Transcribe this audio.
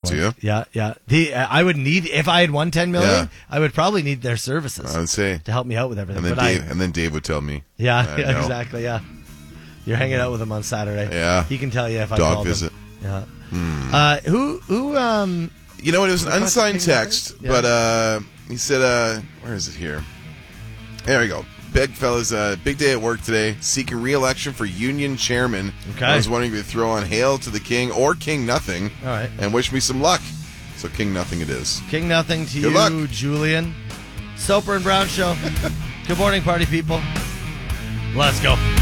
Do you? Yeah. I would need, if I had won $10 million, Yeah. I would probably need their services I would say. to help me out with everything. And then Dave would tell me. Yeah, I know. exactly. Yeah, you're hanging out with him on Saturday. Yeah. he can tell you if I Dog called visit. him. Yeah. Who? You know what? It was an Request unsigned King text, Nothing? Yeah. but he said, where is it here? There we go. Big fellas, big day at work today. Seeking re-election for union chairman. Okay. I was wondering if you throw on Hail to the King or King Nothing. All right. And wish me some luck. So King Nothing it is. King Nothing to Good you, luck. Julian. Soper and Brown Show. Good morning, party people. Let's go.